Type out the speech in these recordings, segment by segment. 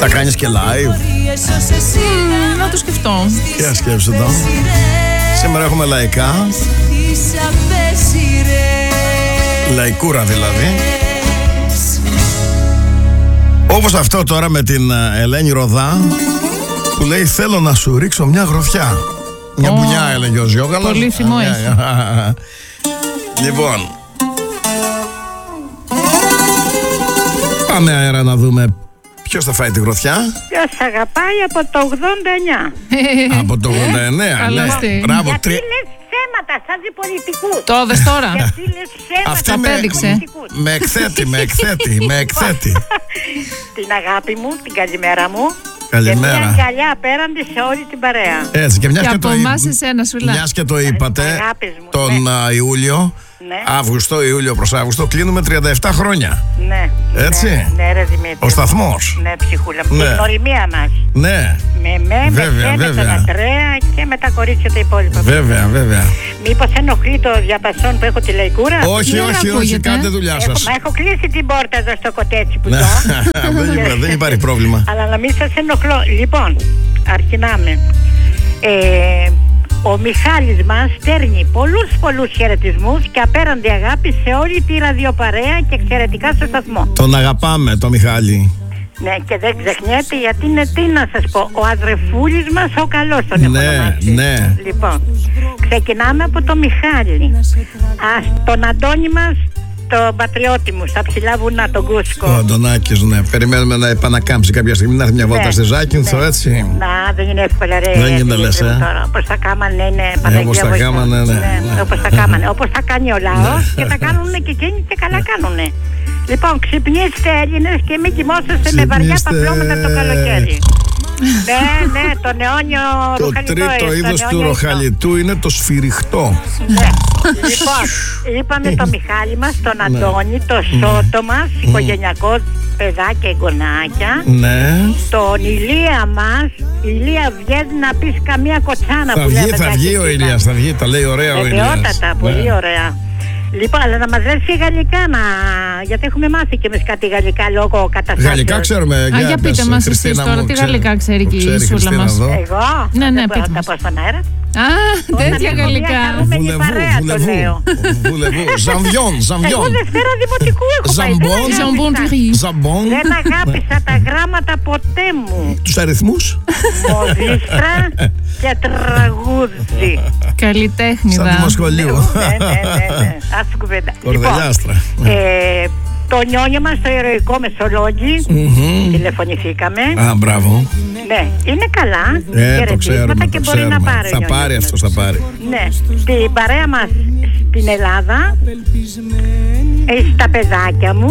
Θα κάνεις και live? Να το σκεφτώ. Για σκέψου το. Σήμερα έχουμε λαϊκά. Λαϊκούρα δηλαδή. Όπως αυτό τώρα με την Ελένη Ροδά, που λέει θέλω να σου ρίξω μια γροθιά. Μια μπουνιά έλεγε ο Ζιώγαλος. Πολύ θυμό έχει. Λοιπόν, πάμε αέρα να δούμε ποιος θα φάει τη γροθιά. Ποιος αγαπάει από το 89. Από το 89. Καλωστή. Μπράβο. Γιατί λες ψέματα σαν πολιτικούς. Το δες τώρα. Γιατί λες ψέματα Αυτή σαν απέδειξε. πολιτικούς. με εκθέτει. Την αγάπη μου, την καλημέρα μου. Καλημέρα. Και μια καλιά απέραντη σε όλη την παρέα. Έτσι, και Και από εμάς εσένα σου λέει. μιας και το είπατε, Αγάπης μου, τον Ιούλιο, Ναι. Ιούλιο προς Αύγουστο, κλείνουμε 37 χρόνια. Ναι. Έτσι. Ναι, ρε Δημήτρη. Ο σταθμός. Ναι, ψυχούλα μου. Ναι. Την γνωριμία μας. Ναι, Με Βέβαια, με βέβαια. τον Αντρέα και με τα κορίτσια τα υπόλοιπα. βέβαια. Μήπως ενοχλεί το διαπασόν που έχω τη λαϊκούρα? Όχι, Δεν ακούγεται. κάντε δουλειά σας. Μα έχω κλείσει την πόρτα εδώ στο κοτέτσι που Ναι, ζω. δεν υπάρχει πρόβλημα. Αλλά να μην σας ενοχλώ. Λοιπόν, αρχινάμε. Ο Μιχάλης μας στέλνει πολλούς χαιρετισμούς και απέραντη αγάπη σε όλη τη ραδιοπαρέα και εξαιρετικά στο σταθμό. Τον αγαπάμε, τον Μιχάλη. Ναι, και δεν ξεχνιέται γιατί είναι, τι να σας πω, ο αδρεφούλης μας ο καλός τον έχω ονομάσει. Ναι. Λοιπόν, ξεκινάμε από το Μιχάλη. Τον Αντώνη μας, τον πατριώτη μου, στα ψηλά βουνά, τον Κούσκο. Ο Αντωνάκης, ναι. Περιμένουμε να επανακάμψει κάποια στιγμή, να έρθει μια βόλτα στη Ζάκυνθο, έτσι. Να, δεν είναι εύκολα ρε. Δεν είναι, λες, τώρα. Όπως τα κάμανε είναι Παναγία όπως τα βοηθά. κάμανε, ναι. Όπως τα κάμανε. Όπως τα κάνει ο λαός και τα κάνουν και εκείνοι και καλά κάνουνε. Λοιπόν, ξυπνήστε Έλληνες και μην κοιμόσαστε με βαριά παπλώματα το καλοκαίρι. Ναι, τον αιώνιο Το ροχαλιτό. τρίτο είδος του ροχαλιτού είναι το σφυριχτό. Ναι. Λοιπόν, είπαμε το Μιχάλη μας, τον Αντώνη, το Σώτο μας, οικογενειακό παιδάκια, εγγονάκια. Ναι. Τον Ηλία μας, Ηλία βγαίνει να πεις καμία κοτσάνα που λέμε. Θα βγει ο Ηλίας, θα βγει, τα λέει ωραία ο Ηλίας. Βεβαιότατα, πολύ ωραία. Λοιπόν, αλλά να μας λες και γαλλικά, γιατί έχουμε μάθει και εμείς κάτι γαλλικά λόγω καταστάσεων. Γαλλικά ξέρουμε. Για πείτε μας εσείς τώρα, τι γαλλικά ξέρει και η Σούλα μας. Εγώ, Ναι, δεν μπορώ πείτε να τα μας. πω στον αέρα. Α, τέτοια γαλλικά. Βουλεβού. Ζαμβιόν. Εγώ Δευτέρα Δημοτικού έχω πάει. Ζαμπόν. Ζαμπόν τυρί. Ζαμπόν. Δεν αγάπησα τα γράμματα ποτέ μου. Τους αριθμούς. Μοδίστρα και τραγούδι. Καλλιτέχνηδα. Σαν δημοσχολείο. Ναι. Ας την κουβέντα. Κορδελιάστρα. Το νιόνιο μας στο ηρωικό Μεσολόγγι, τηλεφωνηθήκαμε. Α, μπράβο. Ναι, είναι καλά. Το Χαιρετίσματα ξέρουμε, και το μπορεί να ξέρουμε. πάρει. Θα πάρει αυτός, θα πάρει. Ναι, στην παρέα μας στην Ελλάδα, στα παιδάκια μου,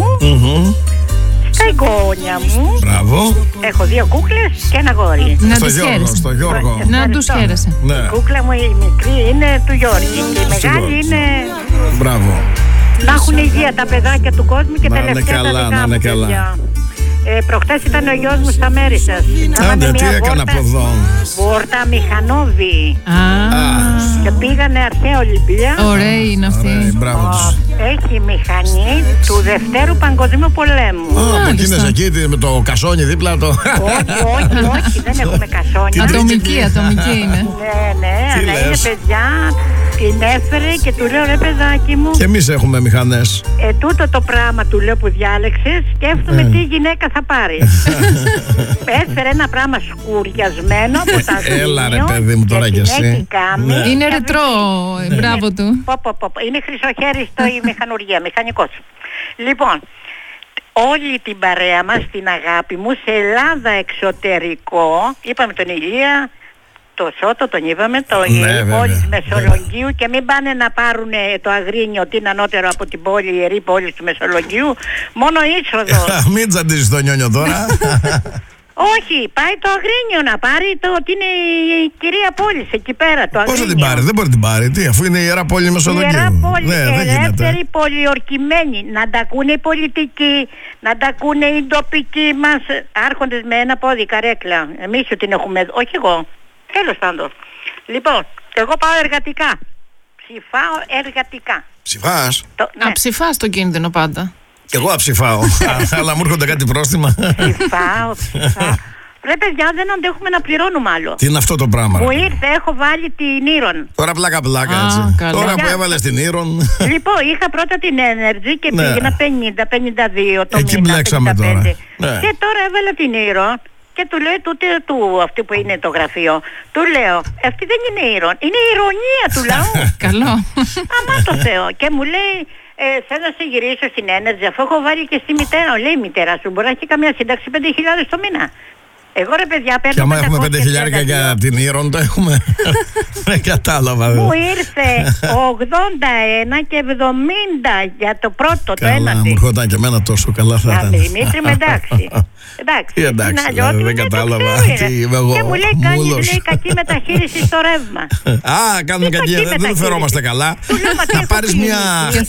στα εγγόνια μου. Μπράβο. Έχω 2 κούκλες και ένα γόρι. Να Στο τις Γιώργο, χαίρεσαι. στο Γιώργο. Να τους χαίρεσαι. Ναι, Η κούκλα μου η μικρή είναι του Γιώργη και η μεγάλη είναι... μπράβο. Να έχουν υγεία τα παιδάκια του κόσμου και Να τα είναι τελευταία τα καλά, δικά να μου είναι καλά. παιδιά. Προχτές ήταν ο γιος μου στα μέρη σας. Άντε, τι έκανα από εδώ. Βόρτα Μηχανόβη. Α, Και πήγανε αρχαία Ολυμπία. ωραία είναι αυτή. Μπράβο τους. Έχει μηχανή του Δευτέρου Παγκοσμίου Πολέμου. Από εκείνες εκεί με το κασόνι δίπλα το. Όχι, δεν έχουμε κασόνια. Ατομική είναι. Ναι, Τι αλλά είναι λες? παιδιά. Την έφερε και του λέω ρε παιδάκι μου, Και εμείς έχουμε μηχανές. τούτο το πράγμα του λέω που διάλεξες, σκέφτομαι τι γυναίκα θα πάρει. Έφερε ένα πράγμα σκουριασμένο από τα αλουμίνιο. Έλα, ρε, παιδί μου, τώρα κι εσύ. Ναι. Είναι ρετρό, μπράβο του. Είναι χρυσοχέριστο η μηχανουργία, μηχανικός. Λοιπόν, όλη την παρέα μας, την αγάπη μου, σε Ελλάδα εξωτερικό, είπαμε τον Ηλία, το Σώτο τον είπαμε, το πόλη της Μεσολογγίου, και μην πάνε να πάρουν το Αγρίνιο ότι είναι ανώτερο από την πόλη, η ιερή πόλη του Μεσολογγίου, μόνο είσοδο. Μην τσαντίζεις το νιόνιο τώρα. Όχι, πάει το Αγρίνιο να πάρει το ότι είναι η κυρία πόλης εκεί πέρα, το Αγρίνιο. Πώς θα την πάρει, δεν μπορεί να την πάρει, αφού είναι η ιερά πόλη Μεσολογγίου. Ιερά πόλη, Ναι, δεν γίνεται. ελεύθερη, πολιορκημένη, να τα ακούνε οι πολιτικοί, να τα ακούνε οι τοπικοί μας άρχοντες με ένα πόδι, καρέκλα. Εμείς την έχουμε, όχι εγώ. Τέλος πάντων. Λοιπόν, εγώ πάω εργατικά. Ψηφάω εργατικά. Ψηφάς. Να ψηφάς το κίνδυνο πάντα. Κι εγώ αψηφάω. Αλλά μου έρχονται κάτι πρόστιμα. Ψηφάω. Ρε παιδιά, δεν αντέχουμε να πληρώνουμε άλλο. Τι είναι αυτό το πράγμα? Μου ήρθε, έχω βάλει την Ήρων. Τώρα πλάκα έτσι. Τώρα που έβαλες την Ήρων. Λοιπόν, είχα πρώτα την Energy και πήγαινα 50-52 το εκεί μήνα. μπλέξαμε 55. τώρα. Και τώρα έβαλα την Ήρων και του λέω αυτή που είναι το γραφείο. Του λέω, αυτή δεν είναι Ήρων, είναι η ηρωνία του λαού. Καλό. Αμά το Θεό. Και μου λέει, θέλω να σε γυρίσω στην Energy αφού έχω βάλει και στη μητέρα. Λέει η μητέρα σου μπορεί να έχει καμιά σύνταξη 5.000 το μήνα. Εγώ ρε παιδιά παίρνω. Και άμα έχουμε 5.000 για την Ήρων, το έχουμε. Δεν κατάλαβα. Μου ήρθε 81 και 70 για το πρώτο, το ένα. Μου έρχονταν και εμένα τόσο καλά θα ήταν. Δημήτρη, με εντάξει. Εντάξει, δεν κατάλαβα. Και μου λέει κάνει κακή μεταχείριση στο ρεύμα. Α, κάνουμε κακή, δεν φερόμαστε καλά. Να πάρεις μια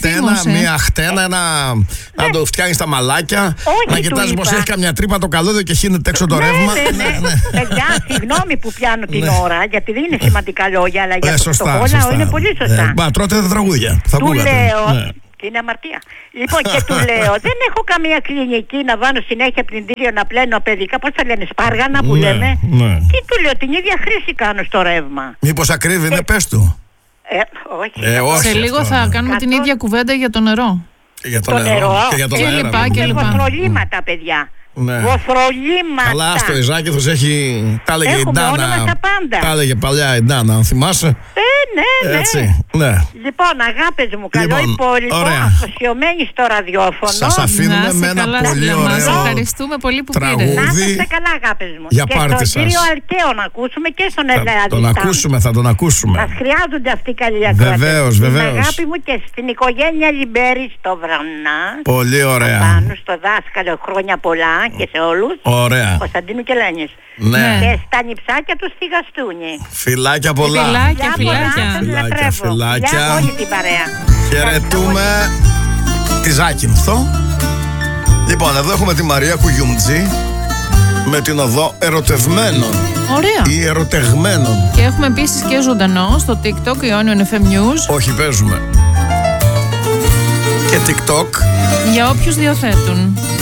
χτένα, να το φτιάχνεις τα μαλάκια, να κοιτάζεις πως έχει καμιά τρύπα το καλώδιο και χύνεται έξω το ρεύμα. Παιδιά, συγγνώμη που πιάνω την ώρα, γιατί δεν είναι σημαντικά λόγια, αλλά για το κόλλαο είναι πολύ σωστά. Τρώτε τα τραγούδια. Του λέω. Και είναι αμαρτία. Λοιπόν, και του λέω, δεν έχω καμία κλινική να βάλω συνέχεια πλυντήριο να πλένω παιδικά. Πώς θα λένε, σπάργανα που λέμε. Τι του λέω, την ίδια χρήση κάνω στο ρεύμα. Μήπως ακρίβει, δεν πες του. Όχι. Σε λίγο θα κάνουμε την ίδια κουβέντα για το νερό. Για το νερό και για το αέρα. Και βοθρολήματα, παιδιά. Βοθρολήματα. Αλλά στο Ιζάκηθος έχει. Τα έλεγε η Ντάνα. Τα έλεγε παλιά η Ντάνα, αν θυμάσαι. Ναι. Έτσι, ναι. Λοιπόν, αγάπες μου, καλό υπόλοιπο. Αφοσιωμένοι στο ραδιόφωνο. Σας αφήνουμε με ένα πολύ ωραίο. Ευχαριστούμε πολύ που πήρες. Να είστε καλά, αγάπες μου. Για πάρτι σας. Και στον κύριο Αλκαίο να ακούσουμε και στον Ελεάδη. Θα τον ακούσουμε. Μας χρειάζονται αυτοί οι καλοί ακροατές. Βεβαίως. Στην αγάπη μου και στην οικογένεια Λιμπέρη στο Βρανά. Πολύ ωραία. Πάνω στο δάσκαλο, χρόνια πολλά και σε όλους. Ωραία. Κωνσταντίνου και Λένης. Ναι. Και στα νυψάκια του στη Γαστούνη. Φιλάκια πολλά. Φιλάκια. Όλη την παρέα. Χαιρετούμε τη Ζάκυνθο. Λοιπόν, εδώ έχουμε τη Μαρία Κουγιούμτζη με την οδό Ερωτευμένων. Ωραία. Ή Ερωτεγμένων. Και έχουμε επίσης και ζωντανό στο TikTok Ionion FM News. Όχι, παίζουμε. Και TikTok. Για όποιους διαθέτουν.